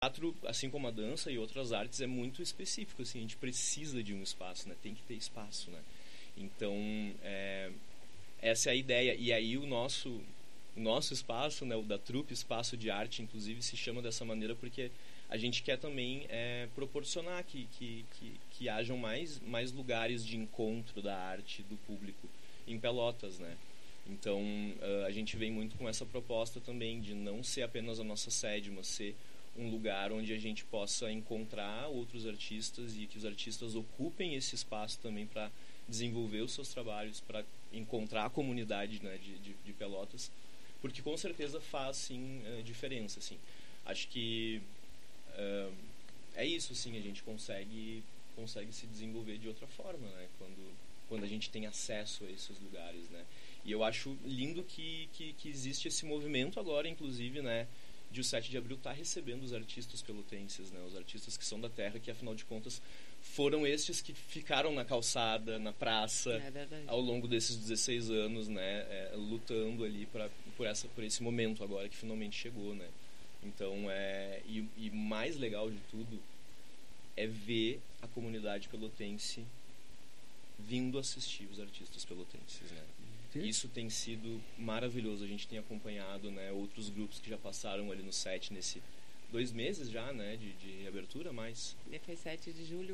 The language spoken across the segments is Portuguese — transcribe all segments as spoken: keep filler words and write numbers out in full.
teatro, assim como a dança e outras artes, é muito específico, assim, a gente precisa de um espaço, né? Tem que ter espaço, né? Então, é, essa é a ideia. E aí o nosso, o nosso espaço, né, o da Trupe, Espaço de Arte, inclusive, se chama dessa maneira porque a gente quer também é, proporcionar que, que, que, que hajam mais, mais lugares de encontro da arte do público em Pelotas, né? Então, uh, a gente vem muito com essa proposta também de não ser apenas a nossa sede, mas ser um lugar onde a gente possa encontrar outros artistas e que os artistas ocupem esse espaço também para desenvolver os seus trabalhos, para encontrar a comunidade, né, de, de, de Pelotas, porque com certeza faz, sim, uh, diferença, assim. Acho que uh, é isso, sim, a gente consegue, consegue se desenvolver de outra forma, né, quando, quando a gente tem acesso a esses lugares, né. E eu acho lindo que, que, que existe esse movimento agora, inclusive, né, de o sete de abril estar tá recebendo os artistas pelotenses, né, os artistas que são da terra, que afinal de contas foram estes que ficaram na calçada, na praça, é ao longo desses dezesseis anos, né, é, lutando ali pra, por, essa, por esse momento agora que finalmente chegou, né. Então, é, e, e mais legal de tudo é ver a comunidade pelotense vindo assistir os artistas pelotenses, né. Isso tem sido maravilhoso. A gente tem acompanhado, né, outros grupos que já passaram ali no set nesse dois meses já, né, de, de reabertura, mas... Foi sete de julho.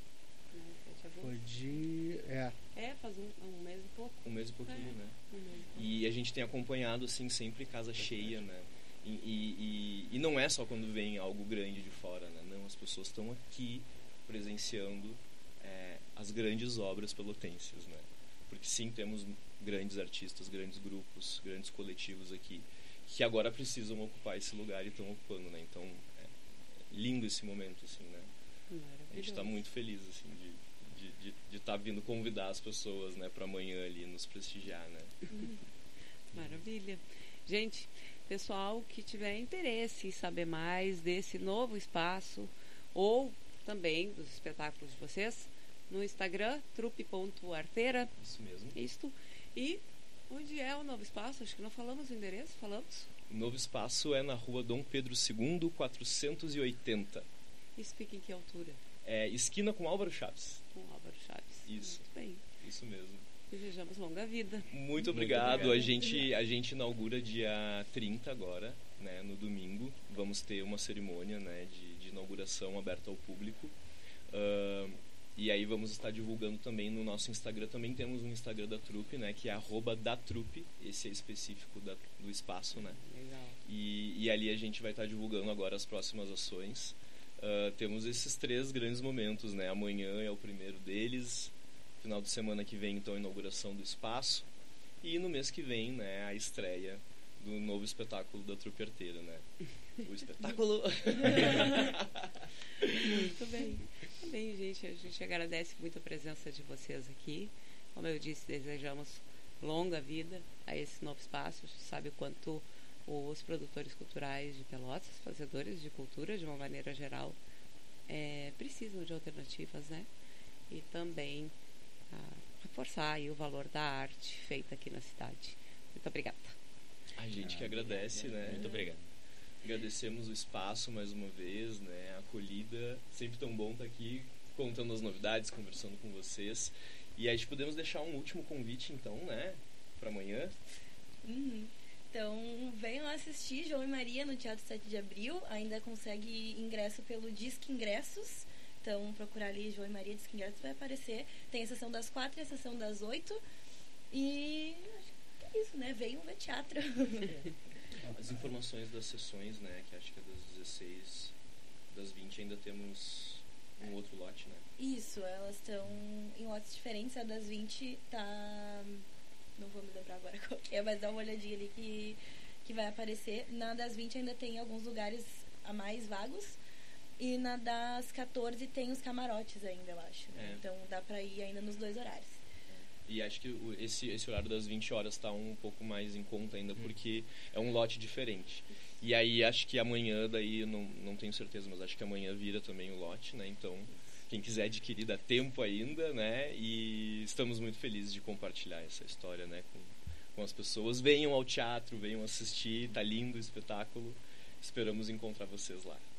Foi de... É, é faz um, um mês e pouco. Um mês e pouquinho, é. né. Um mês. E a gente tem acompanhado, assim, sempre casa cheia, né. E, e, e, e não é só quando vem algo grande de fora, né. Não, as pessoas estão aqui presenciando é, as grandes obras pelotenses, né. Porque sim, temos grandes artistas, grandes grupos, grandes coletivos aqui que agora precisam ocupar esse lugar e estão ocupando, né? Então, é lindo esse momento, assim, né? A gente está muito feliz, assim, de de de de estar tá vindo convidar as pessoas, né, para amanhã ali nos prestigiar, né? Maravilha. Gente, pessoal que tiver interesse em saber mais desse novo espaço ou também dos espetáculos de vocês, no Instagram, trupe ponto arteira. Isso mesmo. Isto. E onde é o novo espaço? Acho que não falamos o endereço, falamos? O novo espaço é na rua Dom Pedro segundo, quatrocentos e oitenta. Isso fica em que altura? É esquina com Álvaro Chaves. Com Álvaro Chaves. Isso. Muito bem. Isso mesmo. Desejamos longa vida. Muito obrigado. Muito obrigado. A gente, a gente inaugura dia trinta agora, né, no domingo. Vamos ter uma cerimônia, né, de, de inauguração aberta ao público. Uh, E aí vamos estar divulgando também no nosso Instagram. Também temos um Instagram da Trupe, né? Que é arroba da Trupe. Esse é específico da, do espaço, né? Legal. E, e ali a gente vai estar divulgando agora as próximas ações. Uh, temos esses três grandes momentos, né? Amanhã é o primeiro deles. Final de semana que vem, então, a inauguração do espaço. E no mês que vem, né? A estreia do novo espetáculo da Trupe Arteira, né? O espetáculo... Muito bem. Bem, gente, a gente agradece muito a presença de vocês aqui. Como eu disse, desejamos longa vida a esse novo espaço. A gente sabe o quanto os produtores culturais de Pelotas, fazedores de cultura de uma maneira geral, é, precisam de alternativas, né? E também ah, reforçar aí o valor da arte feita aqui na cidade. Muito obrigada. A gente que agradece, obrigado, né? Muito obrigado. Agradecemos o espaço mais uma vez, né? A acolhida, sempre tão bom estar aqui contando as novidades, conversando com vocês. E aí podemos deixar um último convite, então, né? Para amanhã. Uhum. Então, venham assistir João e Maria no Teatro sete de abril. Ainda consegue ingresso pelo Disque Ingressos. Então, procurar ali João e Maria Disque Ingressos vai aparecer. Tem a sessão das quatro e a sessão das oito. E acho que é isso, né? Venham ver teatro. As informações das sessões, né, que acho que é das dezesseis, das vinte ainda temos um outro lote, né? Isso, elas estão em lotes diferentes. A das vinte tá... não vou me lembrar agora qual que é, mas dá uma olhadinha ali que, que vai aparecer. Na das vinte ainda tem alguns lugares a mais vagos. E na das quatorze tem os camarotes ainda, eu acho. Né? É. Então dá pra ir ainda nos dois horários. E acho que esse, esse horário das vinte horas está um pouco mais em conta ainda, porque é um lote diferente. E aí acho que amanhã, daí, não, não tenho certeza, mas acho que amanhã vira também o lote, né? Então, quem quiser adquirir dá tempo ainda, né? E estamos muito felizes de compartilhar essa história, né? Com, com as pessoas. Venham ao teatro, venham assistir, tá lindo o espetáculo. Esperamos encontrar vocês lá.